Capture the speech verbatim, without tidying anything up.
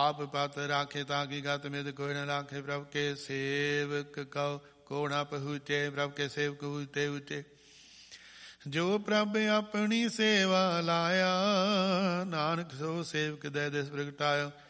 ਆਪ ਪਤ ਰਾਖੇ ਤਾਂ ਕੀ ਗਤ ਮਿਦ ਕੋਈ ਨ ਰਾਖੇ। ਪ੍ਰਭ ਕੇ ਸੇਵਕ ਕਉ ਕੋ ਨ ਪਹੁੰਚੇ। ਪ੍ਰਭ ਕੇ ਸੇਵਕ ਉਚੇ ਉਚੇ। ਜੋ ਪ੍ਰਭ ਆਪਣੀ ਸੇਵਾ ਲਾਇਆ, ਨਾਨਕ ਸੋ ਸੇਵਕ ਦੇ ਦਿਸ ਪ੍ਰਗਟਾਇਓ।